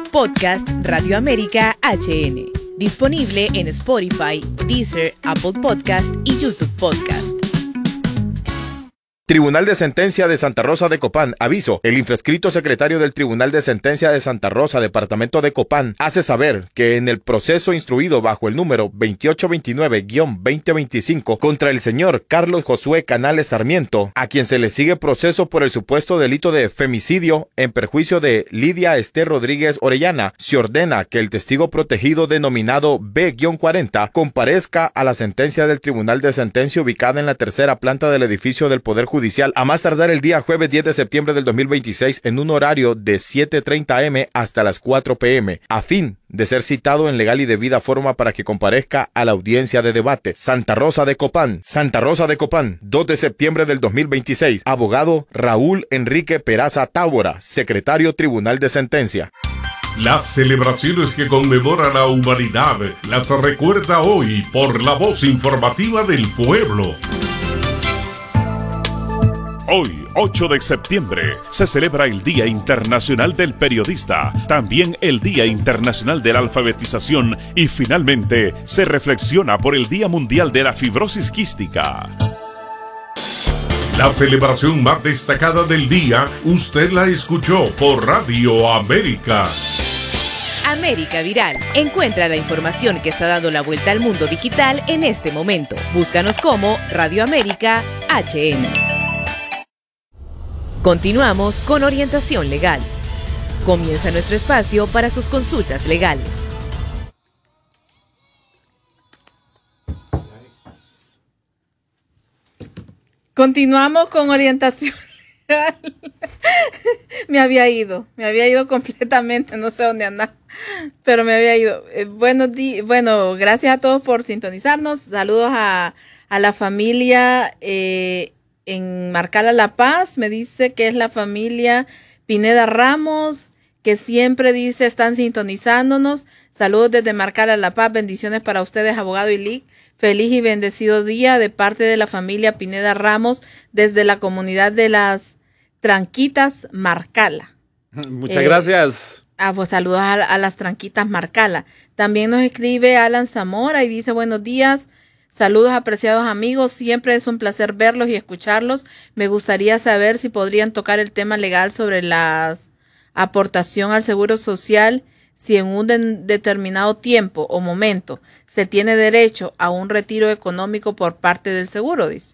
Podcast Radio América HN. Disponible en Spotify, Deezer, Apple Podcast y YouTube Podcast. Tribunal de Sentencia de Santa Rosa de Copán. Aviso. El infrescrito secretario del Tribunal de Sentencia de Santa Rosa, Departamento de Copán, hace saber que en el proceso instruido bajo el número 2829-2025 contra el señor Carlos Josué Canales Sarmiento, a quien se le sigue proceso por el supuesto delito de femicidio en perjuicio de Lidia Esther Rodríguez Orellana, se ordena que el testigo protegido denominado B-40 comparezca a la sentencia del Tribunal de Sentencia ubicada en la tercera planta del edificio del Poder Judicial a más tardar el día jueves 10 de septiembre del 2026 en un horario de 7:30 am hasta las 4 pm, a fin de ser citado en legal y debida forma para que comparezca a la audiencia de debate. Santa Rosa de Copán, 2 de septiembre del 2026. Abogado Raúl Enrique Peraza Tábora, secretario Tribunal de Sentencia. Las celebraciones que conmemora la humanidad las recuerda hoy por la voz informativa del pueblo. Hoy, 8 de septiembre, se celebra el Día Internacional del Periodista, también el Día Internacional de la Alfabetización y finalmente se reflexiona por el Día Mundial de la Fibrosis Quística. La celebración más destacada del día, usted la escuchó por Radio América. América Viral. Encuentra la información que está dando la vuelta al mundo digital en este momento. Búscanos como Radio América HN. Continuamos con orientación legal. Comienza nuestro espacio para sus consultas legales. Continuamos con orientación legal. Me había ido completamente, no sé dónde andar, pero me había ido. Bueno, gracias a todos por sintonizarnos. Saludos a la familia en Marcala La Paz, me dice que es la familia Pineda Ramos, que siempre dice están sintonizándonos. Saludos desde Marcala La Paz, bendiciones para ustedes, abogado Ilic. Feliz y bendecido día de parte de la familia Pineda Ramos desde la comunidad de las Tranquitas Marcala. Muchas gracias. Pues saludos a las Tranquitas Marcala. También nos escribe Alan Zamora y dice buenos días. Saludos apreciados amigos, siempre es un placer verlos y escucharlos. Me gustaría saber si podrían tocar el tema legal sobre la aportación al Seguro Social, si en un determinado tiempo o momento se tiene derecho a un retiro económico por parte del seguro, dice.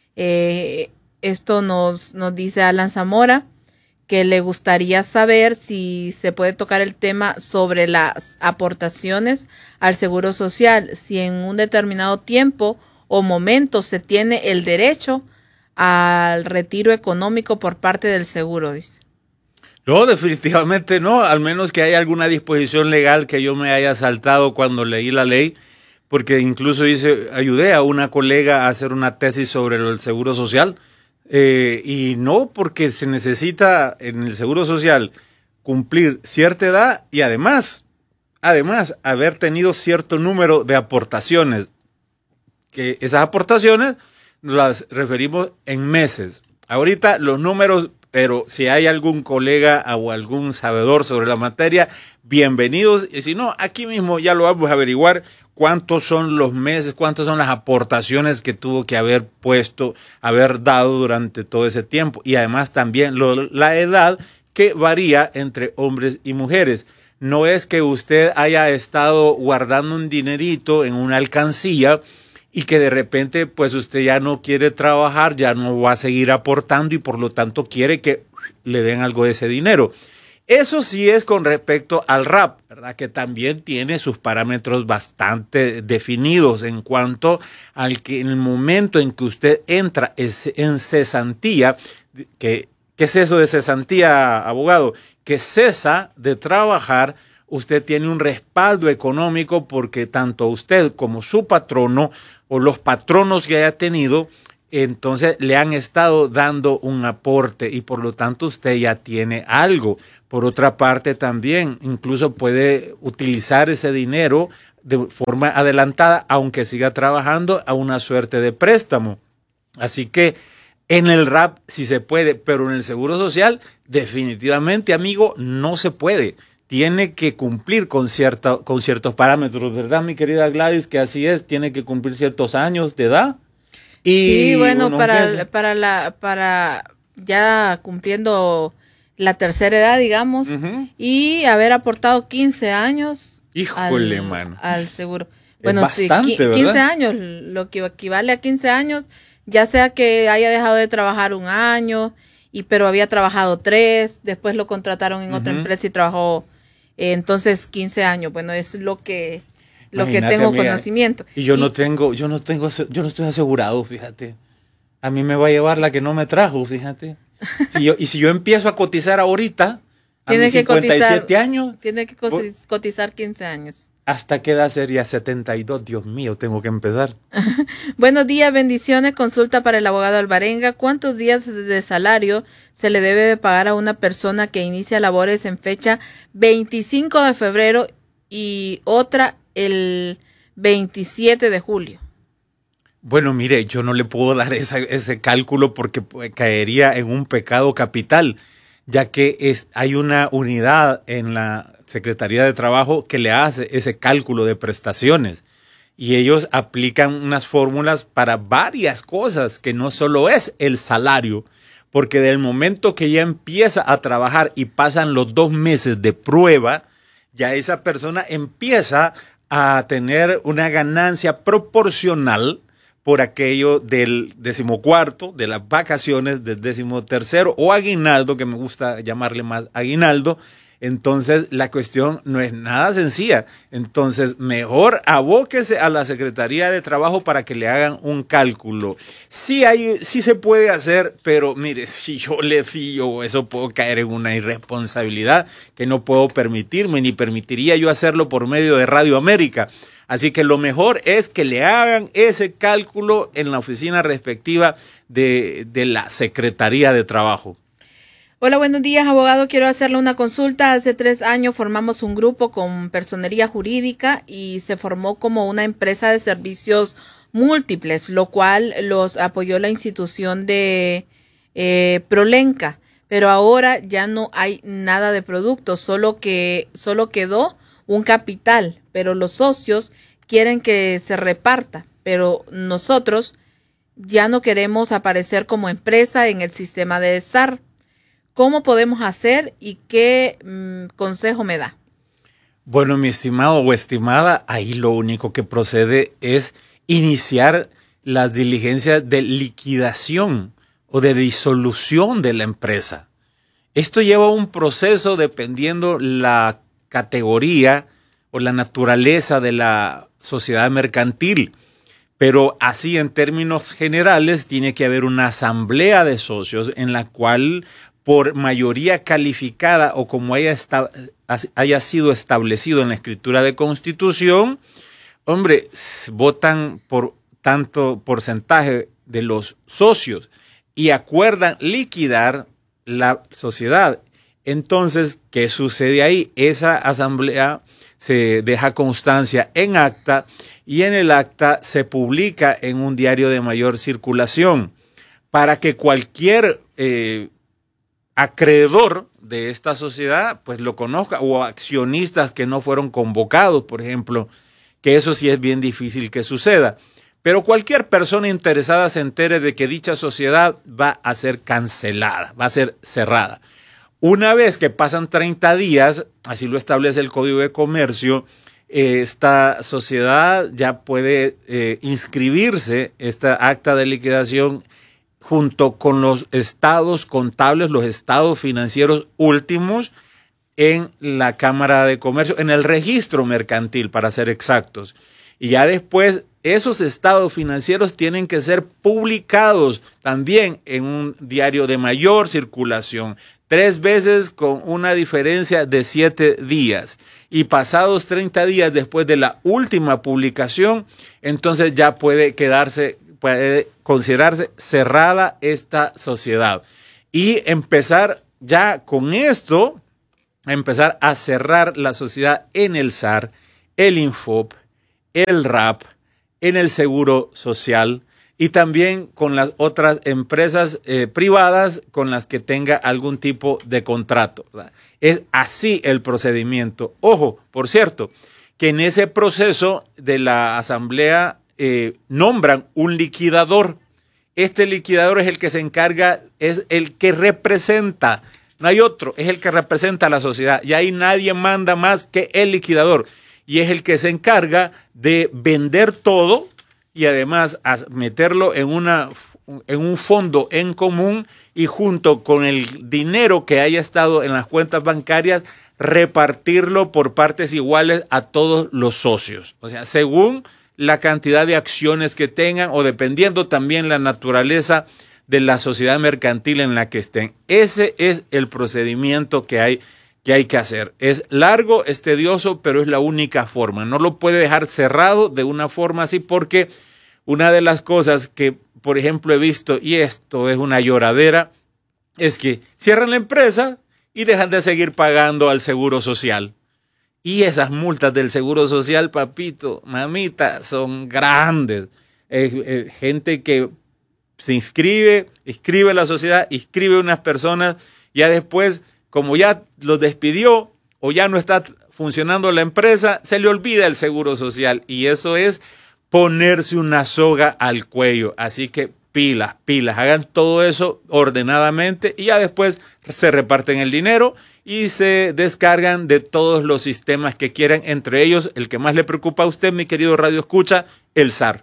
Esto nos dice Alan Zamora, que le gustaría saber si se puede tocar el tema sobre las aportaciones al Seguro Social, si en un determinado tiempo o momento se tiene el derecho al retiro económico por parte del seguro, dice. No, definitivamente no, al menos que haya alguna disposición legal que yo me haya saltado cuando leí la ley, porque incluso ayudé a una colega a hacer una tesis sobre el Seguro Social. Y no, porque se necesita en el Seguro Social cumplir cierta edad y además haber tenido cierto número de aportaciones, que esas aportaciones las referimos en meses. Ahorita los números, pero si hay algún colega o algún sabedor sobre la materia, bienvenidos, y si no, aquí mismo ya lo vamos a averiguar. ¿Cuántos son los meses, cuántas son las aportaciones que tuvo que haber dado durante todo ese tiempo? Y además también la edad que varía entre hombres y mujeres. No es que usted haya estado guardando un dinerito en una alcancía y que de repente pues usted ya no quiere trabajar, ya no va a seguir aportando y por lo tanto quiere que le den algo de ese dinero. Eso sí es con respecto al RAP, ¿verdad? Que también tiene sus parámetros bastante definidos en cuanto al que en el momento en que usted entra en cesantía, ¿qué es eso de cesantía, abogado? Que cesa de trabajar, usted tiene un respaldo económico porque tanto usted como su patrono o los patronos que haya tenido, entonces le han estado dando un aporte y por lo tanto usted ya tiene algo. Por otra parte también incluso puede utilizar ese dinero de forma adelantada, aunque siga trabajando, a una suerte de préstamo. Así que en el RAP sí se puede, pero en el Seguro Social definitivamente, amigo, no se puede. tiene que cumplir con ciertos parámetros, ¿verdad, mi querida Gladys? Que así es, tiene que cumplir ciertos años de edad. Y sí, bueno, para ya cumpliendo la tercera edad, digamos, y haber aportado 15 años Híjole, mano. Al seguro. Es Bueno, bastante, sí, 15 ¿verdad? años, lo que equivale a 15 años, ya sea que haya dejado de trabajar un año, pero había trabajado 3, después lo contrataron en otra empresa y trabajó, entonces 15 años. Bueno, es lo que Imagínate, tengo amiga, conocimiento. Y yo no estoy asegurado, fíjate. A mí me va a llevar la que no me trajo, fíjate. Si yo empiezo a cotizar ahorita, a mis 57 años. Tiene que cotizar 15 años. ¿Hasta qué edad sería? 72, Dios mío, tengo que empezar. Buenos días, bendiciones. Consulta para el abogado Alvarenga. ¿Cuántos días de salario se le debe de pagar a una persona que inicia labores en fecha 25 de febrero y otra el 27 de julio? Bueno, mire, yo no le puedo dar ese cálculo porque caería en un pecado capital, ya que hay una unidad en la Secretaría de Trabajo que le hace ese cálculo de prestaciones y ellos aplican unas fórmulas para varias cosas que no solo es el salario, porque del momento que ya empieza a trabajar y pasan los 2 meses de prueba, ya esa persona empieza a tener una ganancia proporcional por aquello del 14º, de las vacaciones, del 13º o aguinaldo, que me gusta llamarle más aguinaldo. Entonces, la cuestión no es nada sencilla. Entonces, mejor abóquese a la Secretaría de Trabajo para que le hagan un cálculo. Sí se puede hacer, pero mire, si yo le fío, eso puedo caer en una irresponsabilidad que no puedo permitirme, ni permitiría yo hacerlo por medio de Radio América. Así que lo mejor es que le hagan ese cálculo en la oficina respectiva de la Secretaría de Trabajo. Hola, buenos días, abogado. Quiero hacerle una consulta. Hace 3 años formamos un grupo con personería jurídica y se formó como una empresa de servicios múltiples, lo cual los apoyó la institución de Prolenca. Pero ahora ya no hay nada de producto, solo quedó un capital, pero los socios quieren que se reparta, pero nosotros ya no queremos aparecer como empresa en el sistema de SAR. ¿Cómo podemos hacer y qué consejo me da? Bueno, mi estimado o estimada, ahí lo único que procede es iniciar las diligencias de liquidación o de disolución de la empresa. Esto lleva un proceso dependiendo la categoría o la naturaleza de la sociedad mercantil. Pero así en términos generales tiene que haber una asamblea de socios en la cual por mayoría calificada o como haya sido establecido en la escritura de constitución, hombre, votan por tanto porcentaje de los socios y acuerdan liquidar la sociedad. Entonces, ¿qué sucede ahí? Esa asamblea se deja constancia en acta y en el acta se publica en un diario de mayor circulación para que cualquier acreedor de esta sociedad pues lo conozca, o accionistas que no fueron convocados, por ejemplo, que eso sí es bien difícil que suceda. Pero cualquier persona interesada se entere de que dicha sociedad va a ser cancelada, va a ser cerrada. Una vez que pasan 30 días, así lo establece el Código de Comercio, esta sociedad ya puede inscribirse, esta acta de liquidación, junto con los estados contables, los estados financieros últimos, en la Cámara de Comercio, en el registro mercantil, para ser exactos. Y ya después, esos estados financieros tienen que ser publicados también en un diario de mayor circulación, 3 veces con una diferencia de 7 días. Y pasados 30 días después de la última publicación, entonces ya puede considerarse cerrada esta sociedad. Y empezar ya con esto, a empezar a cerrar la sociedad en el SAR, el INFOP, el RAP, en el Seguro Social y también con las otras empresas privadas con las que tenga algún tipo de contrato, ¿verdad? Es así el procedimiento. Ojo, por cierto, que en ese proceso de la asamblea nombran un liquidador. Este liquidador es el que se encarga, es el que representa, no hay otro, es el que representa a la sociedad. Y ahí nadie manda más que el liquidador. Y es el que se encarga de vender todo y además meterlo en un fondo en común y junto con el dinero que haya estado en las cuentas bancarias, repartirlo por partes iguales a todos los socios. O sea, según la cantidad de acciones que tengan o dependiendo también la naturaleza de la sociedad mercantil en la que estén. Ese es el procedimiento que hay que hacer. Es largo, es tedioso, pero es la única forma. No lo puede dejar cerrado de una forma así porque una de las cosas que, por ejemplo, he visto, y esto es una lloradera, es que cierran la empresa y dejan de seguir pagando al Seguro Social. Y esas multas del Seguro Social, papito, mamita, son grandes. Gente que se inscribe a la sociedad, inscribe a unas personas, ya después, como ya los despidió o ya no está funcionando la empresa, se le olvida el Seguro Social. Y eso es ponerse una soga al cuello. Así que pilas, hagan todo eso ordenadamente y ya después se reparten el dinero y se descargan de todos los sistemas que quieran, entre ellos el que más le preocupa a usted, mi querido Radio Escucha, el SAR.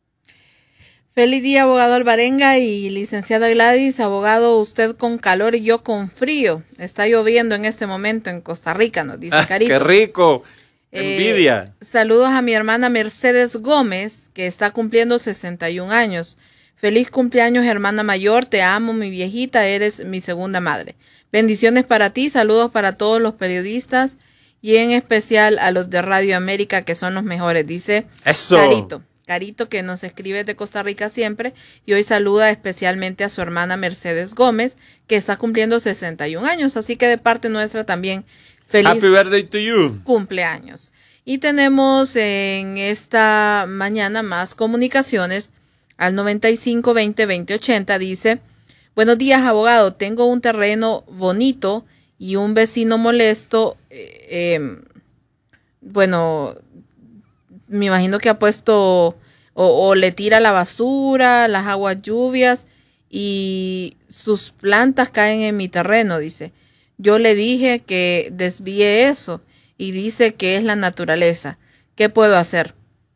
Feliz día, abogado Alvarenga y licenciada Gladys. Abogado, usted con calor y yo con frío. Está lloviendo en este momento en Costa Rica, nos dice Carito. ¡Qué rico! Envidia. Saludos a mi hermana Mercedes Gómez, que está cumpliendo 61 años. Feliz cumpleaños, hermana mayor. Te amo, mi viejita. Eres mi segunda madre. Bendiciones para ti. Saludos para todos los periodistas y en especial a los de Radio América, que son los mejores, dice Eso. Carito, que nos escribe de Costa Rica siempre, y hoy saluda especialmente a su hermana Mercedes Gómez, que está cumpliendo 61 años, así que de parte nuestra también feliz Happy birthday to you. Cumpleaños. Y tenemos en esta mañana más comunicaciones al 95 20 20 80. Dice: buenos días, abogado, tengo un terreno bonito y un vecino molesto, me imagino que ha puesto o le tira la basura, las aguas lluvias y sus plantas caen en mi terreno, dice. Yo le dije que desvíe eso y dice que es la naturaleza. ¿Qué puedo hacer?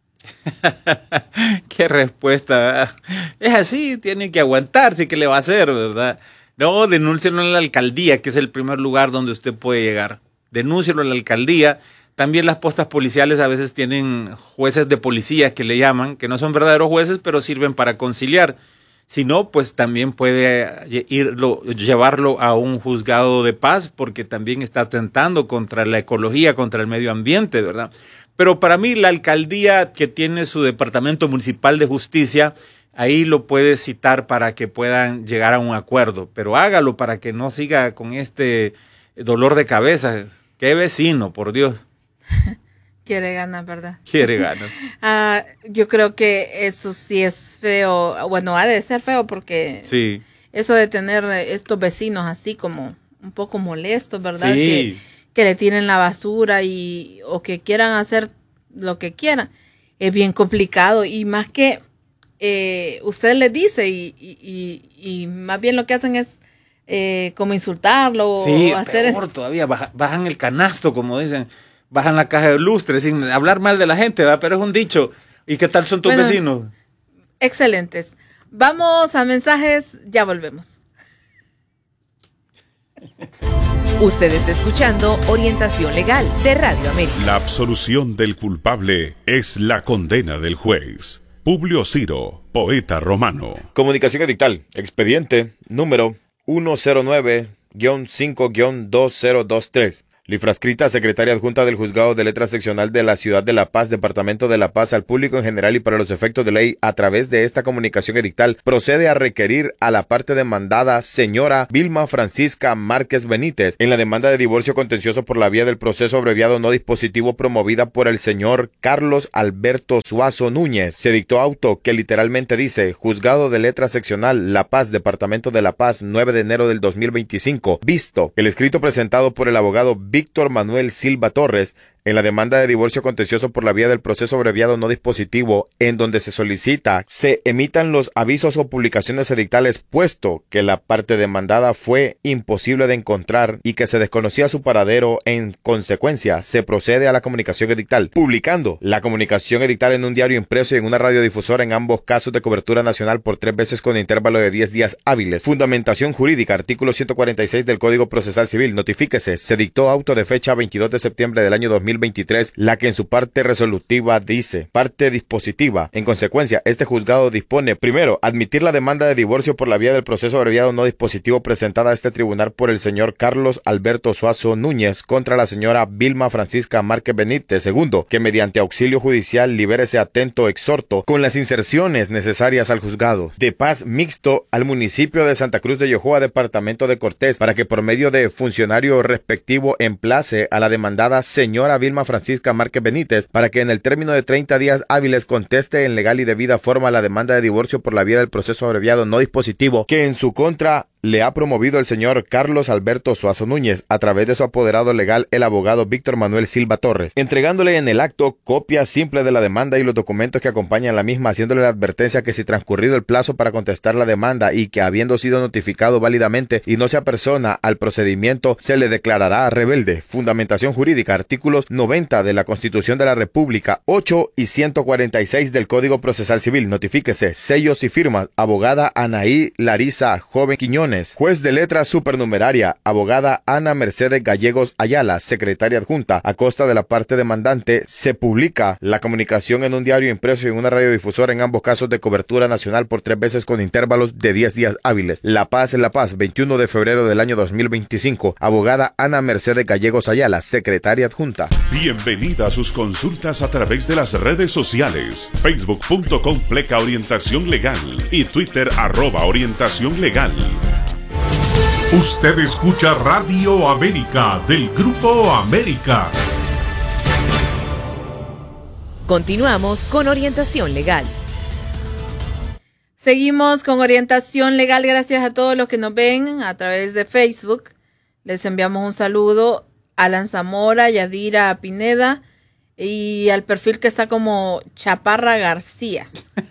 Qué respuesta. Es así, tiene que aguantarse. ¿Qué le va a hacer, verdad? No, denúncielo a la alcaldía, que es el primer lugar donde usted puede llegar. Denúncielo a la alcaldía. También las postas policiales a veces tienen jueces de policía que le llaman, que no son verdaderos jueces, pero sirven para conciliar. Si no, pues también puede llevarlo a un juzgado de paz, porque también está atentando contra la ecología, contra el medio ambiente, ¿verdad? Pero para mí la alcaldía, que tiene su departamento municipal de justicia, ahí lo puede citar para que puedan llegar a un acuerdo. Pero hágalo para que no siga con este dolor de cabeza. ¡Qué vecino, por Dios! Quiere ganas, ¿verdad? Quiere ganas. Yo creo que eso sí es feo. Bueno, ha de ser feo porque sí. Eso de tener estos vecinos así como un poco molestos, ¿verdad? Sí. Que le tiren la basura o que quieran hacer lo que quieran. Es bien complicado y más que usted les dice y más bien lo que hacen es como insultarlo. Sí, o hacer peor todavía, bajan el canasto, como dicen. Bajan la caja de lustre, sin hablar mal de la gente, ¿verdad? Pero es un dicho. ¿Y qué tal son tus vecinos? Excelentes. Vamos a mensajes, ya volvemos. Usted está escuchando Orientación Legal de Radio América. La absolución del culpable es la condena del juez. Publio Ciro, poeta romano. Comunicación edictal. Expediente número 109-5-2023. Lifrascrita, secretaria adjunta del Juzgado de Letras Seccional de la Ciudad de La Paz, Departamento de La Paz, al público en general y para los efectos de ley, a través de esta comunicación edictal, procede a requerir a la parte demandada, señora Vilma Francisca Márquez Benítez, en la demanda de divorcio contencioso por la vía del proceso abreviado no dispositivo promovida por el señor Carlos Alberto Suazo Núñez. Se dictó auto que literalmente dice: Juzgado de Letras Seccional La Paz, Departamento de La Paz, 9 de enero del 2025. Visto el escrito presentado por el abogado Víctor Manuel Silva Torres en la demanda de divorcio contencioso por la vía del proceso abreviado no dispositivo, en donde se solicita se emitan los avisos o publicaciones edictales, puesto que la parte demandada fue imposible de encontrar y que se desconocía su paradero. En consecuencia, se procede a la comunicación edictal, publicando la comunicación edictal en un diario impreso y en una radiodifusora, en ambos casos de cobertura nacional, por 3 veces con intervalo de 10 días hábiles. Fundamentación jurídica, artículo 146 del Código Procesal Civil. Notifíquese, se dictó auto de fecha 22 de septiembre del año 2023, la que en su parte resolutiva dice: parte dispositiva. En consecuencia, este juzgado dispone: primero, admitir la demanda de divorcio por la vía del proceso abreviado no dispositivo presentada a este tribunal por el señor Carlos Alberto Suazo Núñez contra la señora Vilma Francisca Márquez Benítez. Segundo, que mediante auxilio judicial libere ese atento exhorto con las inserciones necesarias al juzgado de paz mixto al municipio de Santa Cruz de Yojoa, departamento de Cortés, para que por medio de funcionario respectivo emplace a la demandada señora Vilma Francisca Márquez Benítez para que en el término de 30 días hábiles conteste en legal y debida forma la demanda de divorcio por la vía del proceso abreviado no dispositivo que en su contra le ha promovido el señor Carlos Alberto Suazo Núñez a través de su apoderado legal, el abogado Víctor Manuel Silva Torres, entregándole en el acto copia simple de la demanda y los documentos que acompañan la misma, haciéndole la advertencia que si transcurrido el plazo para contestar la demanda y que habiendo sido notificado válidamente y no se apersona al procedimiento, se le declarará rebelde. Fundamentación jurídica, artículos 90 de la Constitución de la República, 8 y 146 del Código Procesal Civil. Notifíquese, sellos y firmas: abogada Anaí Larisa Joven Quiñones, juez de letras supernumeraria, abogada Ana Mercedes Gallegos Ayala, secretaria adjunta. A costa de la parte demandante, se publica la comunicación en un diario impreso y en una radiodifusora, en ambos casos de cobertura nacional, por 3 veces con intervalos de 10 días hábiles. La Paz, 21 de febrero del año 2025. Abogada Ana Mercedes Gallegos Ayala, secretaria adjunta. Bienvenida a sus consultas a través de las redes sociales, facebook.com/orientación legal y Twitter @orientación legal. Usted escucha Radio América del Grupo América. Continuamos con Orientación Legal. Seguimos con Orientación Legal. Gracias a todos los que nos ven a través de Facebook. Les enviamos un saludo a Alan Zamora, Yadira Pineda y al perfil que está como Chaparra García.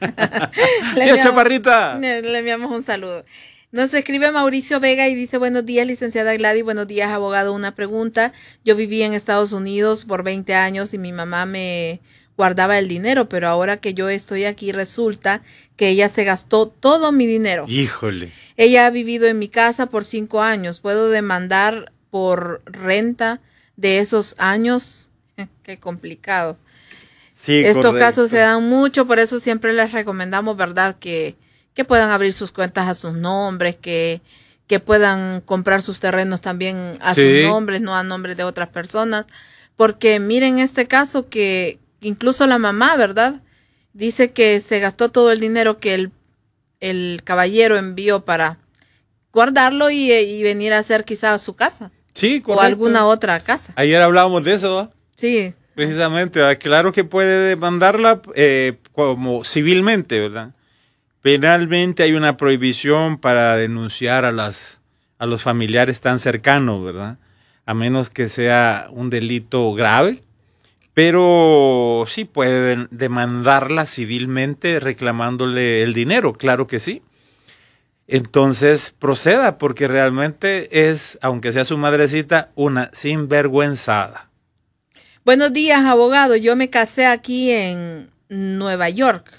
Chaparrita! Le enviamos un saludo. Nos escribe Mauricio Vega y dice: buenos días, licenciada Gladys, buenos días, abogado. Una pregunta: yo viví en Estados Unidos por 20 años y mi mamá me guardaba el dinero, pero ahora que yo estoy aquí resulta que ella se gastó todo mi dinero. Híjole. Ella ha vivido en mi casa por 5 años. ¿Puedo demandar por renta de esos años? Qué complicado. Sí, estos correcto. casos se dan mucho, por eso siempre les recomendamos, ¿verdad?, que puedan abrir sus cuentas a sus nombres, que puedan comprar sus terrenos también a sus nombres, no a nombres de otras personas. Porque miren este caso que incluso la mamá, ¿verdad?, dice que se gastó todo el dinero que el caballero envió para guardarlo y venir a hacer quizás su casa. Sí, correcto. O alguna otra casa. Ayer hablábamos de eso, ¿va? Sí. Precisamente, ¿va? Claro que puede demandarla como civilmente, ¿verdad? Penalmente hay una prohibición para denunciar a los familiares tan cercanos, ¿verdad? A menos que sea un delito grave. Pero sí puede demandarla civilmente reclamándole el dinero, claro que sí. Entonces proceda, porque realmente es, aunque sea su madrecita, una sinvergüenzada. Buenos días, abogado. Yo me casé aquí en Nueva York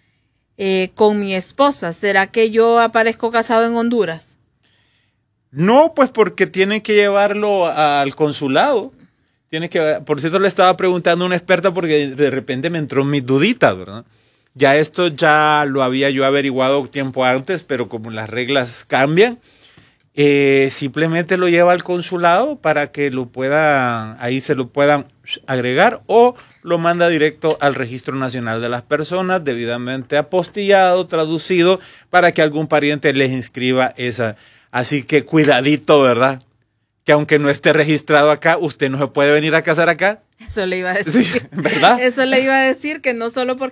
con mi esposa. ¿Será que yo aparezco casado en Honduras? No, pues porque tiene que llevarlo al consulado. Por cierto, le estaba preguntando a una experta porque de repente me entró mis duditas, ¿verdad? Esto ya lo había yo averiguado tiempo antes, pero como las reglas cambian, simplemente lo lleva al consulado para que ahí se lo puedan agregar, o lo manda directo al Registro Nacional de las Personas, debidamente apostillado, traducido, para que algún pariente les inscriba esa. Así que cuidadito, ¿verdad? Que aunque no esté registrado acá, usted no se puede venir a casar acá. Eso le iba a decir. Sí, ¿verdad? Eso le iba a decir, que no solo porque